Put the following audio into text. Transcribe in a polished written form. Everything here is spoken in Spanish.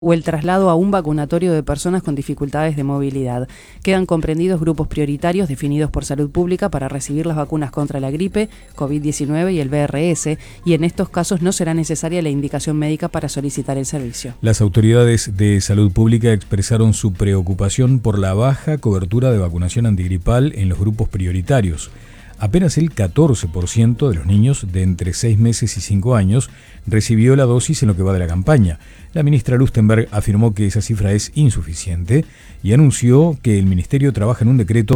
o el traslado a un vacunatorio de personas con dificultades de movilidad. Quedan comprendidos grupos prioritarios definidos por Salud Pública para recibir las vacunas contra la gripe, COVID-19 y el VRS, y en estos casos no será necesaria la indicación médica para solicitar el servicio. Las autoridades de Salud Pública expresaron su preocupación por la baja cobertura de vacunación antigripal en los grupos prioritarios. Apenas el 14% de los niños de entre 6 meses y 5 años recibió la dosis en lo que va de la campaña. La ministra Lustenberg afirmó que esa cifra es insuficiente y anunció que el ministerio trabaja en un decreto